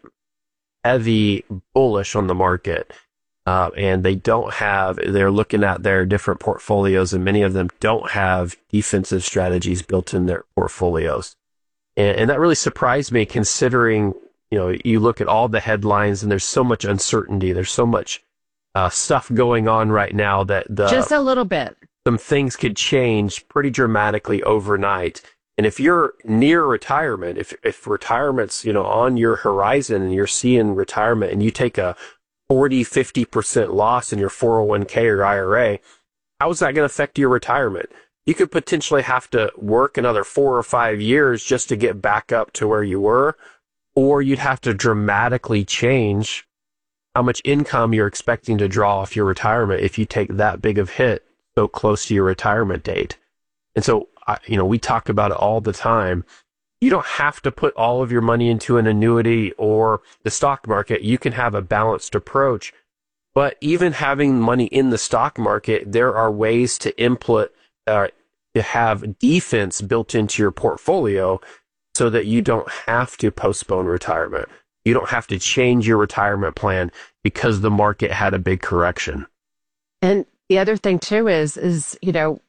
heavy bullish on the market. Uh, and they don't have, they're looking at their different portfolios and many of them don't have defensive strategies built in their portfolios. And, and that really surprised me considering, you know, you look at all the headlines and there's so much uncertainty. There's so much uh, stuff going on right now that the, just a little bit, some things could change pretty dramatically overnight. And if you're near retirement, if if retirement's, you know, on your horizon and you're seeing retirement and you take a forty, fifty percent loss in your four oh one k or I R A, how is that going to affect your retirement? You could potentially have to work another four or five years just to get back up to where you were, or you'd have to dramatically change how much income you're expecting to draw off your retirement if you take that big of hit so close to your retirement date. And so, I, you know, we talk about it all the time. You don't have to put all of your money into an annuity or the stock market. You can have a balanced approach. But even having money in the stock market, there are ways to input, uh, to have defense built into your portfolio so that you don't have to postpone retirement. You don't have to change your retirement plan because the market had a big correction. And the other thing too is, is, you know,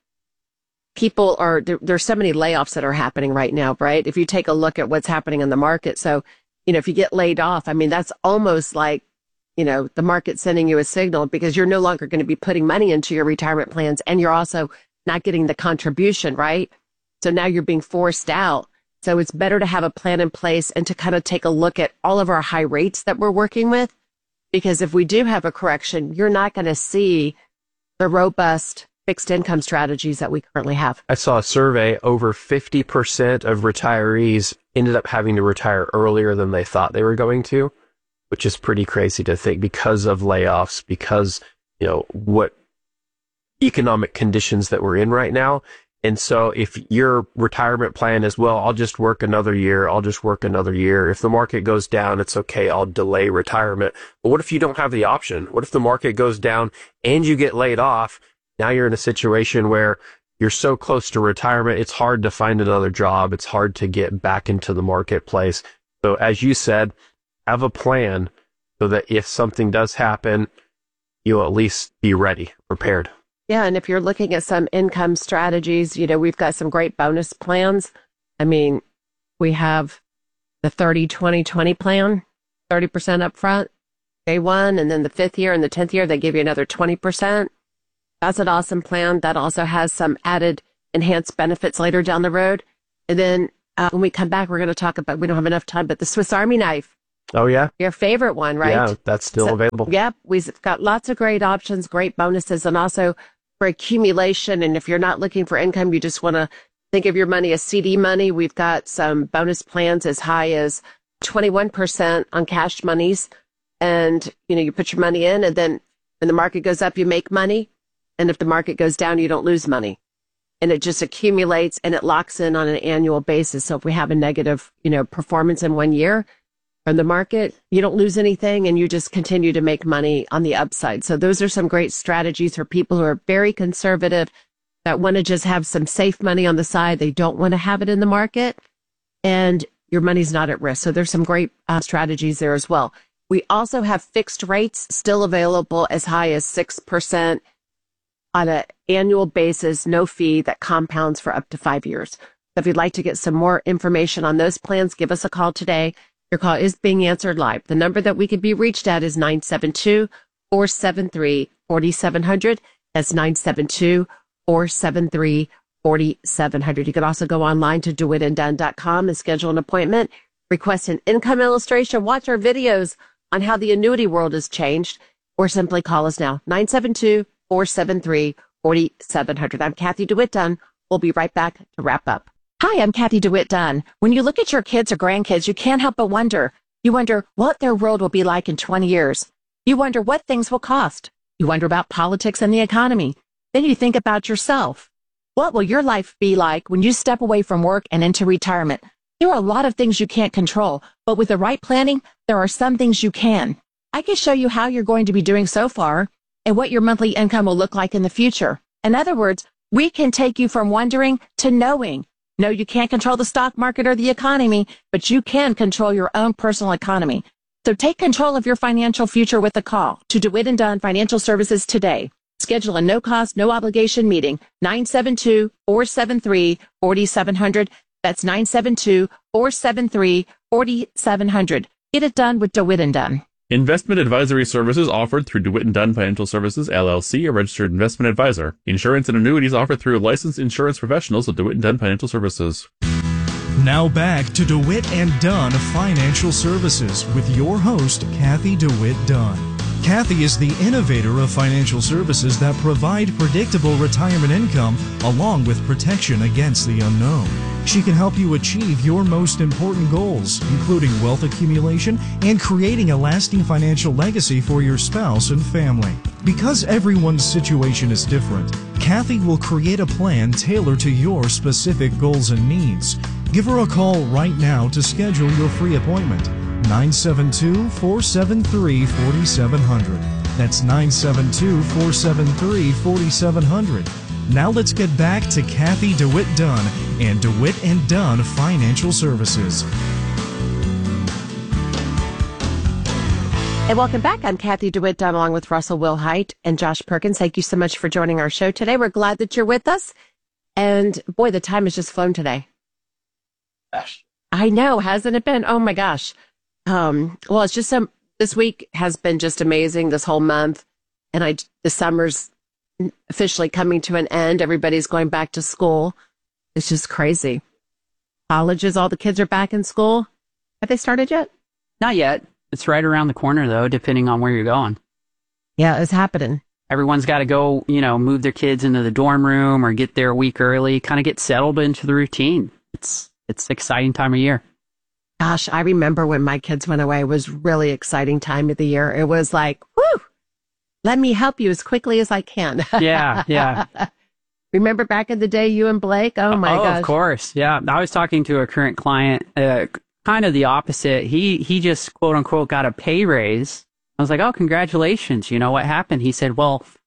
people are, there, there's so many layoffs that are happening right now, right? If you take a look at what's happening in the market. So, you know, if you get laid off, I mean, that's almost like, you know, the market sending you a signal because you're no longer going to be putting money into your retirement plans and you're also not getting the contribution, right? So now you're being forced out. So it's better to have a plan in place and to kind of take a look at all of our high rates that we're working with. Because if we do have a correction, you're not going to see the robust fixed income strategies that we currently have. I saw a survey, over fifty percent of retirees ended up having to retire earlier than they thought they were going to, which is pretty crazy to think because of layoffs, because, you know, what economic conditions that we're in right now. And so if your retirement plan is, well, I'll just work another year, I'll just work another year. If the market goes down, it's okay, I'll delay retirement. But what if you don't have the option? What if the market goes down and you get laid off Now you're in a situation where you're so close to retirement, it's hard to find another job. It's hard to get back into the marketplace. So as you said, have a plan so that if something does happen, you'll at least be ready, prepared. Yeah, and if you're looking at some income strategies, you know, we've got some great bonus plans. I mean, we have the thirty twenty twenty plan, thirty percent up front, day one, and then the fifth year and the tenth year, they give you another twenty percent. That's an awesome plan. That also has some added enhanced benefits later down the road. And then uh, when we come back, we're going to talk about, we don't have enough time, but the Swiss Army knife. Oh, yeah? Your favorite one, right? Yeah, that's still so, available. Yep. We've got lots of great options, great bonuses, and also for accumulation. And if you're not looking for income, you just want to think of your money as C D money, we've got some bonus plans as high as twenty-one percent on cash monies. And, you know, you put your money in, and then when the market goes up, you make money. And if the market goes down, you don't lose money. And it just accumulates and it locks in on an annual basis. So if we have a negative, you know, performance in one year from the market, you don't lose anything and you just continue to make money on the upside. So those are some great strategies for people who are very conservative, that want to just have some safe money on the side. They don't want to have it in the market, and your money's not at risk. So there's some great uh, strategies there as well. We also have fixed rates still available as high as six percent on an annual basis, no fee, that compounds for up to five years. So if you'd like to get some more information on those plans, give us a call today. Your call is being answered live. The number that we can be reached at is nine seven two, four seven three, four seven zero zero. That's nine seven two, four seven three, four seven zero zero. You can also go online to do it and done dot com and schedule an appointment, request an income illustration, watch our videos on how the annuity world has changed, or simply call us now, nine seven two, four seven three, four seven zero zero. I'm Kathy DeWitt Dunn. We'll be right back to wrap up. Hi, I'm Kathy DeWitt Dunn. When you look at your kids or grandkids, you can't help but wonder. You wonder what their world will be like in twenty years. You wonder what things will cost. You wonder about politics and the economy. Then you think about yourself. What will your life be like when you step away from work and into retirement? There are a lot of things you can't control, but with the right planning, there are some things you can. I can show you how you're going to be doing so far and what your monthly income will look like in the future. In other words, we can take you from wondering to knowing. No, you can't control the stock market or the economy, but you can control your own personal economy. So take control of your financial future with a call to DeWitt and Dunn Financial Services today. Schedule a no-cost, no-obligation meeting, nine seven two, four seven three, four seven zero zero. That's nine seven two, four seven three, four seven zero zero. Get it done with DeWitt and Dunn. Investment advisory services offered through DeWitt and Dunn Financial Services, L L C, a registered investment advisor. Insurance and annuities offered through licensed insurance professionals of DeWitt and Dunn Financial Services. Now back to DeWitt and Dunn Financial Services with your host, Kathy DeWitt Dunn. Kathy is the innovator of financial services that provide predictable retirement income along with protection against the unknown. She can help you achieve your most important goals, including wealth accumulation and creating a lasting financial legacy for your spouse and family. Because everyone's situation is different, Kathy will create a plan tailored to your specific goals and needs. Give her a call right now to schedule your free appointment. nine seven two, four seven three, four seven zero zero. That's nine seven two, four seven three, four seven zero zero. Now let's get back to Kathy DeWitt Dunn and DeWitt and Dunn Financial Services. And welcome back. I'm Kathy DeWitt Dunn along with Russell Wilhite and Josh Perkins. Thank you so much for joining our show today. We're glad that you're with us. And boy, the time has just flown today. Gosh. I know, hasn't it been? Oh my gosh. Um, well, it's just some, this week has been just amazing, this whole month. And I, the summer's officially coming to an end. Everybody's going back to school. It's just crazy. Colleges, all the kids are back in school. Have they started yet? Not yet. It's right around the corner, though, depending on where you're going. Yeah, it's happening. Everyone's got to go, you know, move their kids into the dorm room or get there a week early, kind of get settled into the routine. It's it's an exciting time of year. Gosh, I remember when my kids went away. It was really exciting time of the year. It was like, whoo, let me help you as quickly as I can. Yeah, yeah. Remember back in the day, you and Blake? Oh, my oh, gosh. Of course. Yeah. I was talking to a current client, uh, kind of the opposite. He, he just, quote unquote, got a pay raise. I was like, oh, congratulations. You know what happened? He said, well,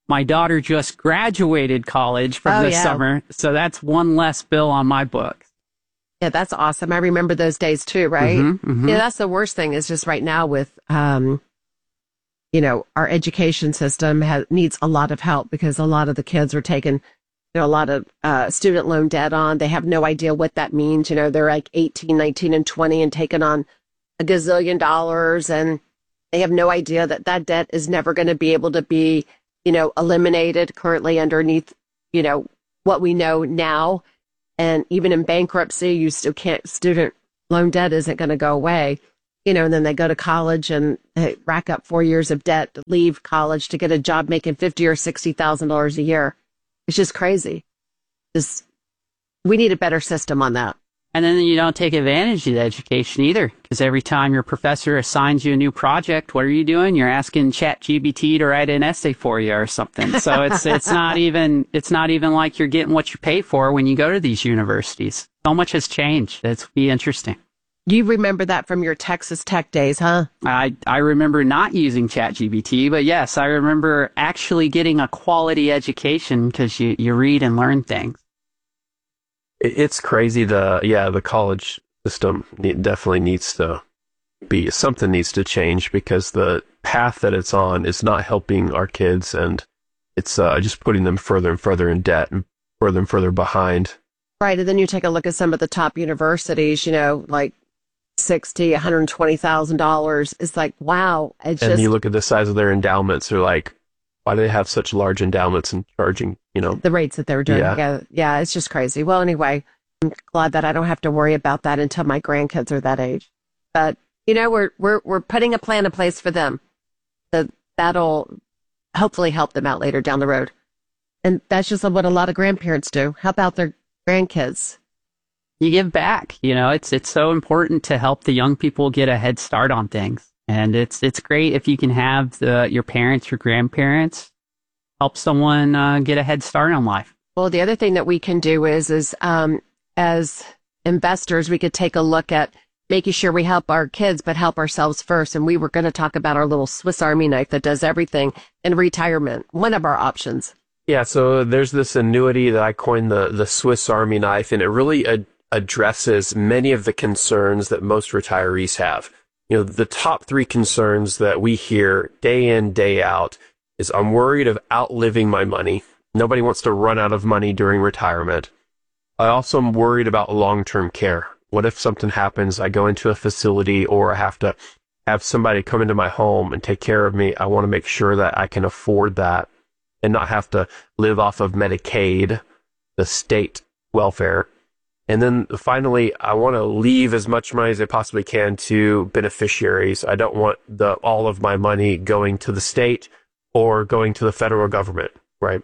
My daughter just graduated college from Oh, this yeah. summer, so that's one less bill on my book. Yeah, that's awesome. I remember those days too, right? Mhm, mhm. Yeah, that's the worst thing is just right now with, um, you know, our education system has, needs a lot of help because a lot of the kids are taking, you know, a lot of uh, student loan debt on. They have no idea what that means. You know, they're like eighteen, nineteen, and twenty and taking on a gazillion dollars, and they have no idea that that debt is never going to be able to be, you know, eliminated currently underneath, you know, what we know now. And even in bankruptcy, you still can't, student loan debt isn't going to go away, you know, and then they go to college and they rack up four years of debt to leave college to get a job making fifty or sixty thousand dollars a year. It's just crazy. Just, we need a better system on that. And then you don't take advantage of the education either, because every time your professor assigns you a new project, what are you doing? You're asking ChatGPT to write an essay for you or something. So it's it's not even it's not even like you're getting what you pay for when you go to these universities. So much has changed. It's be interesting. You remember that from your Texas Tech days, huh? I I remember not using ChatGPT, but yes, I remember actually getting a quality education because you, you read and learn things. It's crazy. The yeah, the college system ne- definitely needs to be something needs to change because the path that it's on is not helping our kids, and it's uh, just putting them further and further in debt and further and further behind. Right, and then you take a look at some of the top universities, you know, like sixty, one hundred twenty thousand dollars. It's like, wow. It's and just, you look at the size of their endowments. They're like, why do they have such large endowments and charging? You know, the rates that they were doing. Yeah. Yeah. yeah, it's just crazy. Well, anyway, I'm glad that I don't have to worry about that until my grandkids are that age. But, you know, we're we're we're putting a plan in place for them. That that'll hopefully help them out later down the road. And that's just what a lot of grandparents do. Help out their grandkids. You give back. You know, it's it's so important to help the young people get a head start on things. And it's it's great if you can have the, your parents, your grandparents help someone uh, get a head start on life. Well, the other thing that we can do is, is um, as investors, we could take a look at making sure we help our kids, but help ourselves first. And we were going to talk about our little Swiss Army knife that does everything in retirement. One of our options. Yeah, so there's this annuity that I coined the, the Swiss Army knife, and it really ad- addresses many of the concerns that most retirees have. You know, the top three concerns that we hear day in, day out is I'm worried of outliving my money. Nobody wants to run out of money during retirement. I also am worried about long-term care. What if something happens, I go into a facility or I have to have somebody come into my home and take care of me? I want to make sure that I can afford that and not have to live off of Medicaid, the state welfare. And then finally, I want to leave as much money as I possibly can to beneficiaries. I don't want the all of my money going to the state or going to the federal government, right?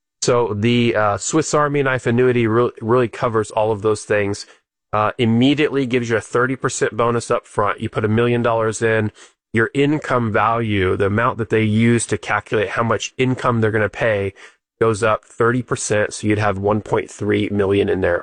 So the uh, Swiss Army knife annuity really, really covers all of those things. Uh, immediately gives you a thirty percent bonus up front. You put a million dollars in. Your income value, the amount that they use to calculate how much income they're going to pay, goes up thirty percent. So you'd have one point three million dollars in there.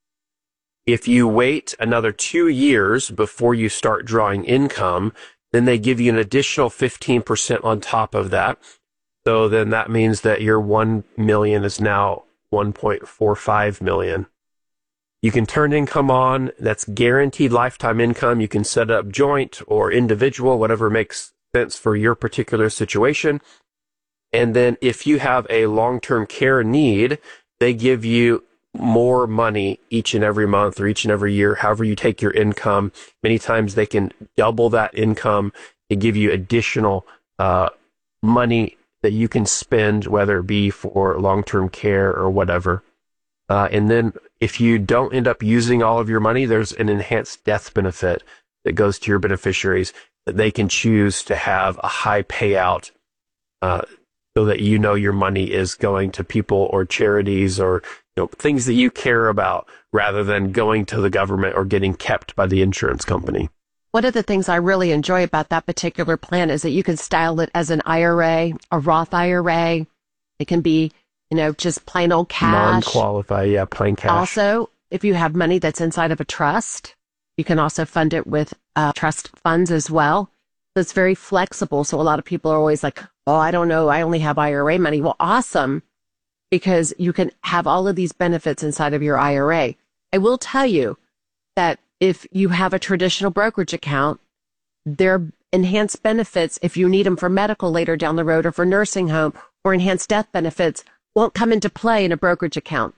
If you wait another two years before you start drawing income, then they give you an additional fifteen percent on top of that. So then that means that your one million is now one point four five million. You can turn income on. That's guaranteed lifetime income. You can set up joint or individual, whatever makes sense for your particular situation. And then if you have a long-term care need, they give you more money each and every month or each and every year, however you take your income. Many times they can double that income and give you additional uh, money that you can spend, whether it be for long-term care or whatever. Uh, and then if you don't end up using all of your money, there's an enhanced death benefit that goes to your beneficiaries that they can choose to have a high payout uh, so that you know your money is going to people or charities or you know things that you care about rather than going to the government or getting kept by the insurance company. One of the things I really enjoy about that particular plan is that you can style it as an I R A, a Roth I R A. It can be, you know, just plain old cash. Non-qualified, yeah, plain cash. Also, if you have money that's inside of a trust, you can also fund it with uh, trust funds as well. It's very flexible. So a lot of people are always like, oh, I don't know, I only have I R A money. Well, awesome, because you can have all of these benefits inside of your I R A. I will tell you that if you have a traditional brokerage account, there are enhanced benefits if you need them for medical later down the road or for nursing home, or enhanced death benefits won't come into play in a brokerage account.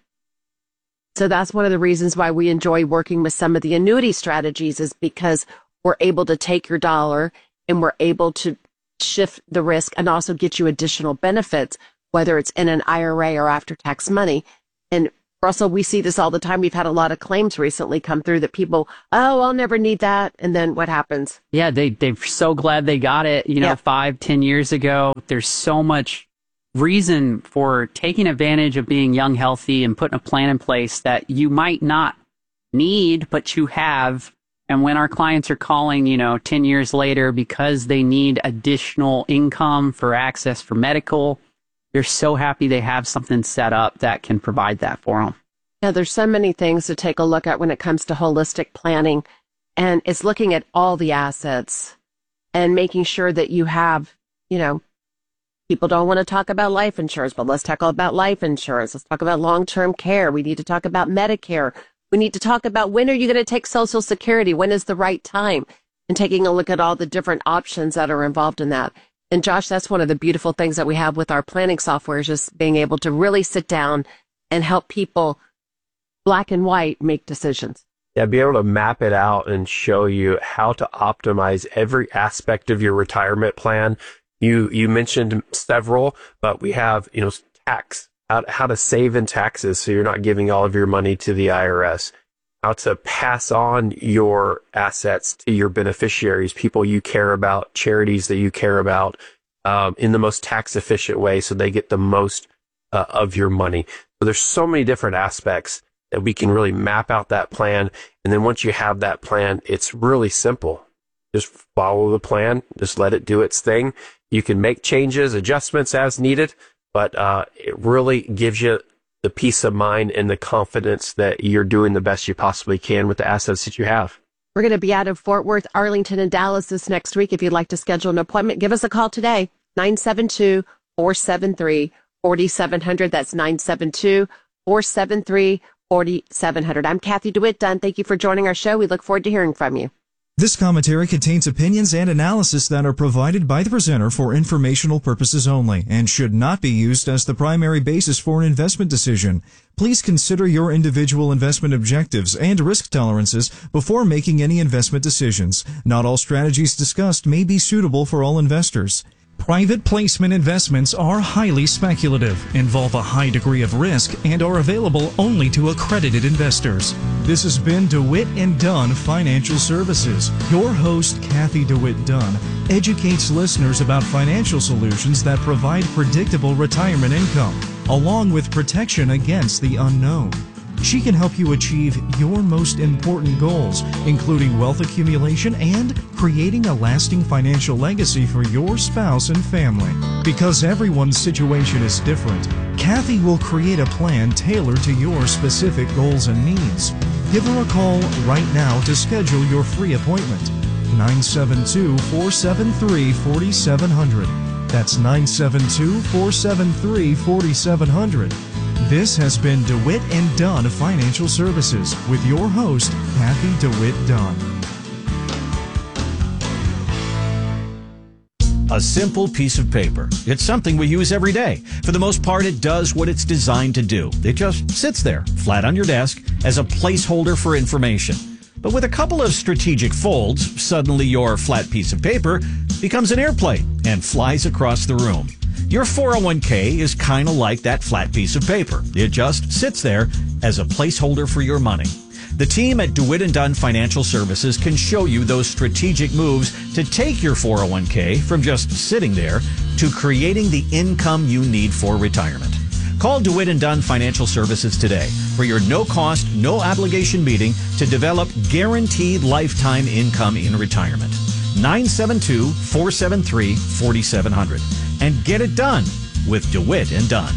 So that's one of the reasons why we enjoy working with some of the annuity strategies, is because we're able to take your dollar and we're able to shift the risk and also get you additional benefits, whether it's in an I R A or after-tax money. And Russell, we see this all the time. We've had a lot of claims recently come through that people, oh, I'll never need that. And then what happens? Yeah, they, they're so glad they got it, you know, yeah. five, ten years ago. There's so much reason for taking advantage of being young, healthy, and putting a plan in place that you might not need, but you have. And when our clients are calling, you know, ten years later because they need additional income for access for medical, they're so happy they have something set up that can provide that for them. Yeah, there's so many things to take a look at when it comes to holistic planning. And it's looking at all the assets and making sure that you have, you know, people don't want to talk about life insurance, but let's talk about life insurance. Let's talk about long-term care. We need to talk about Medicare. We need to talk about when are you going to take Social Security? When is the right time? And taking a look at all the different options that are involved in that. And Josh, that's one of the beautiful things that we have with our planning software, is just being able to really sit down and help people, black and white, make decisions. Yeah, be able to map it out and show you how to optimize every aspect of your retirement plan. You you mentioned several, but we have, you know, tax, how, how to save in taxes so you're not giving all of your money to the I R S. How to pass on your assets to your beneficiaries, people you care about, charities that you care about, um, in the most tax efficient way so they get the most uh, of your money. So there's so many different aspects that we can really map out that plan. And then once you have that plan, it's really simple. Just follow the plan. Just let it do its thing. You can make changes, adjustments as needed, but uh, it really gives you the peace of mind and the confidence that you're doing the best you possibly can with the assets that you have. We're going to be out of Fort Worth, Arlington, and Dallas this next week. If you'd like to schedule an appointment, give us a call today, nine seven two, four seven three, four seven zero zero. That's nine seven two, four seven three, four seven zero zero. I'm Kathy DeWitt Dunn. Thank you for joining our show. We look forward to hearing from you. This commentary contains opinions and analysis that are provided by the presenter for informational purposes only and should not be used as the primary basis for an investment decision. Please consider your individual investment objectives and risk tolerances before making any investment decisions. Not all strategies discussed may be suitable for all investors. Private placement investments are highly speculative, involve a high degree of risk, and are available only to accredited investors. This has been DeWitt and Dunn Financial Services. Your host, Kathy DeWitt Dunn, educates listeners about financial solutions that provide predictable retirement income, along with protection against the unknown. She can help you achieve your most important goals, including wealth accumulation and creating a lasting financial legacy for your spouse and family. Because everyone's situation is different, Kathy will create a plan tailored to your specific goals and needs. Give her a call right now to schedule your free appointment. nine seven two, four seven three, four seven zero zero. That's nine seven two, four seven three, four seven zero zero. This has been DeWitt and Dunn Financial Services with your host, Kathy DeWitt Dunn. A simple piece of paper. It's something we use every day. For the most part, it does what it's designed to do. It just sits there, flat on your desk, as a placeholder for information. But with a couple of strategic folds, suddenly your flat piece of paper becomes an airplane and flies across the room. Your four oh one k is kind of like that flat piece of paper. It just sits there as a placeholder for your money. The team at DeWitt and Dunn Financial Services can show you those strategic moves to take your four oh one k from just sitting there to creating the income you need for retirement. Call DeWitt and Dunn Financial Services today for your no-cost, no-obligation meeting to develop guaranteed lifetime income in retirement. nine seven two, four seven three, four seven zero zero. And get it done with DeWitt and Dunn.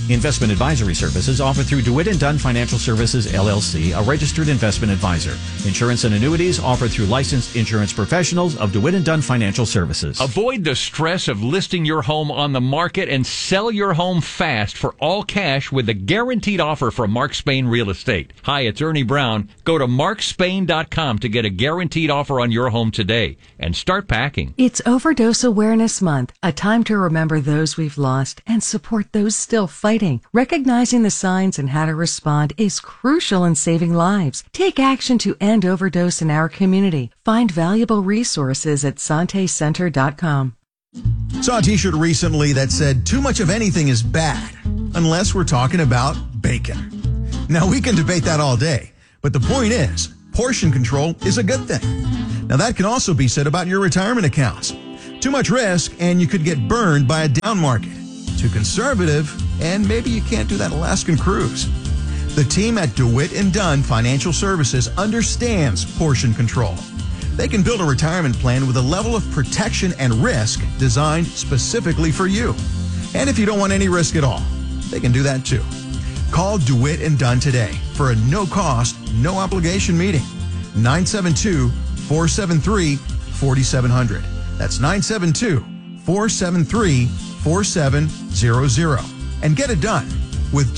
Investment advisory services offered through DeWitt and Dunn Financial Services, L L C, a registered investment advisor. Insurance and annuities offered through licensed insurance professionals of DeWitt and Dunn Financial Services. Avoid the stress of listing your home on the market and sell your home fast for all cash with a guaranteed offer from Mark Spain Real Estate. Hi, it's Ernie Brown. Go to mark spain dot com to get a guaranteed offer on your home today and start packing. It's Overdose Awareness Month, a time to remember those we've lost and support those still fighting. Recognizing the signs and how to respond is crucial in saving lives. Take action to end overdose in our community. Find valuable resources at sante center dot com. Saw a t-shirt recently that said, "Too much of anything is bad, unless we're talking about bacon." Now, we can debate that all day, but the point is, portion control is a good thing. Now, that can also be said about your retirement accounts. Too much risk, and you could get burned by a down market. Too conservative, and maybe you can't do that Alaskan cruise. The team at DeWitt and Dunn Financial Services understands portion control. They can build a retirement plan with a level of protection and risk designed specifically for you. And if you don't want any risk at all, they can do that too. Call DeWitt and Dunn today for a no-cost, no-obligation meeting. nine seven two, four seven three, four seven zero zero. That's nine seven two, four seven three, four seven zero zero. And get it done with